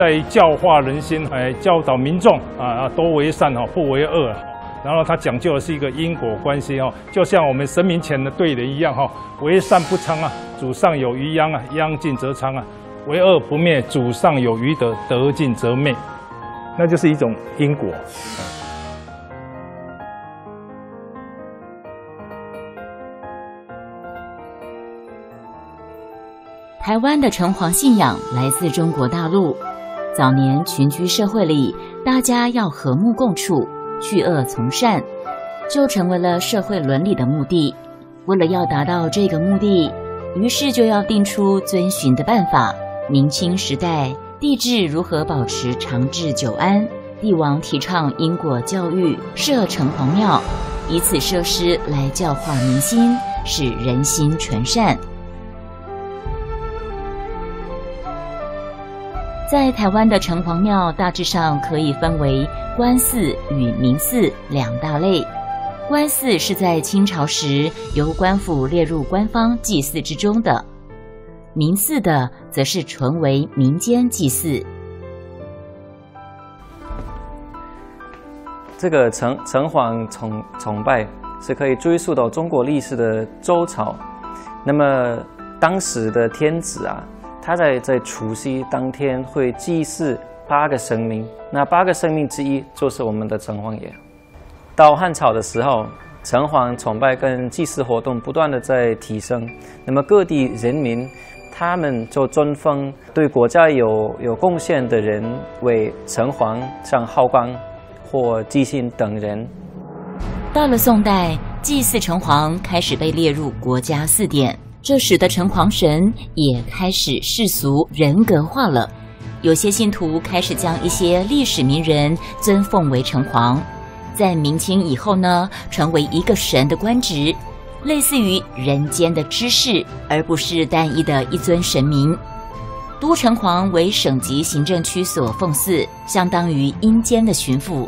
在教化人心，教导民众多为善不为恶。然后他讲究的是一个因果关系就像我们神明前的对联一样为善不昌祖上有余殃殃尽则昌为恶不灭，祖上有余德，德尽则灭，那就是一种因果。 台湾的城隍信仰来自中国大陆，早年群居社会里，大家要和睦共处，去恶从善，就成为了社会伦理的目的。为了要达到这个目的，于是就要定出遵循的办法。明清时代，帝制如何保持长治久安，帝王提倡因果教育，设城隍庙，以此设施来教化民心，使人心纯善。在台湾的城隍庙大致上可以分为官寺与民寺两大类。官寺是在清朝时由官府列入官方祭祀之中的，民寺的则是纯为民间祭祀。 这个城隍崇拜是可以追溯到中国历史的周朝。那么当时的天子他在除夕当天会祭祀8个神明，那8个神明之一就是我们的城隍爷。到汉朝的时候，城隍崇拜跟祭祀活动不断的在提升，那么各地人民他们就尊封对国家有贡献的人为城隍，像浩光或纪信等人。 到了宋代，祭祀城隍开始被列入国家祀典。这时的城隍神也开始世俗人格化了，有些信徒开始将一些历史名人尊奉为城隍。在明清以后呢，成为一个神的官职，类似于人间的知识，而不是单一的一尊神明。都城隍为省级行政区所奉祀，相当于阴间的巡抚。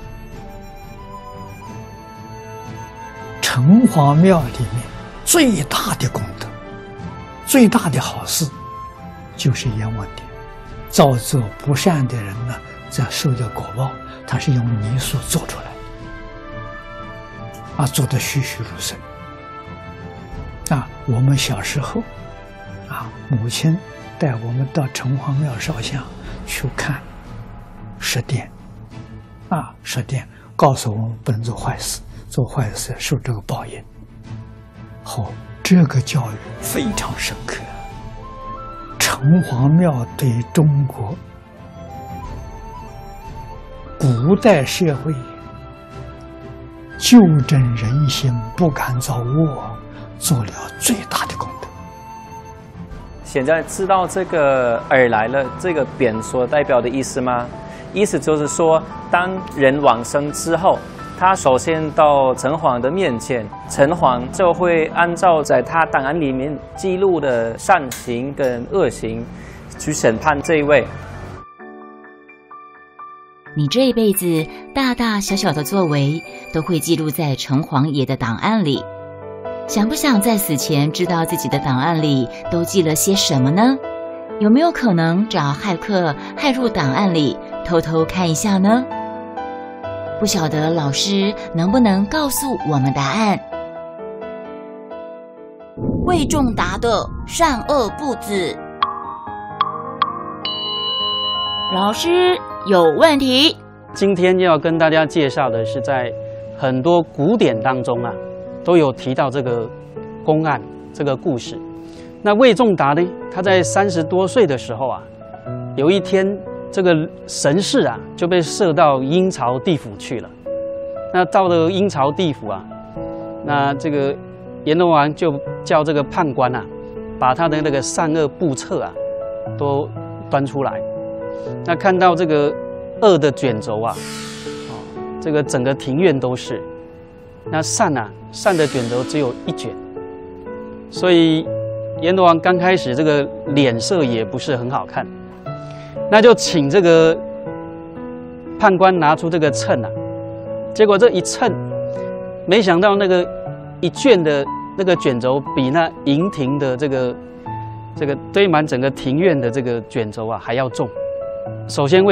城隍庙里面最大的功德，最大的好事就是阎王殿。造作不善的人呢，在受到果报，他是用泥塑做出来做得栩栩如生。我们小时候母亲带我们到城隍庙烧香去看十殿十殿告诉我们不能做坏事，做坏事受这个报应。这个教育非常深刻。城隍庙对中国古代社会纠正人心、不敢造恶做了最大的功德。 现在知道这个而来了这个匾所代表的意思吗？意思就是说，当人往生之后，他首先到城隍的面前，城隍就会按照在他档案里面记录的善行跟恶行去审判这一位。 你这一辈子大大小小的作为都会记录在城隍爷的档案里。想不想在死前知道自己的档案里都记了些什么呢？有没有可能找骇客骇入档案里偷偷看一下呢？不晓得老师能不能告诉我们答案。魏仲达的善恶不止。老师有问题。 今天要跟大家介绍的是，在很多古典当中都有提到这个公案这个故事。那魏仲达呢，他在30多岁的时候有一天这个神士就被射到阴曹地府去了。那到了阴曹地府那这个阎罗王就叫这个判官把他的那个善恶簿册都端出来。那看到这个恶的卷轴这个整个庭院都是，那善的卷轴只有1卷，所以阎罗王刚开始这个脸色也不是很好看，那就请这个判官拿出这个秤结果这一称，没想到那个一卷的那个卷轴比那营庭的这个堆满整个庭院的这个卷轴还要重。 首先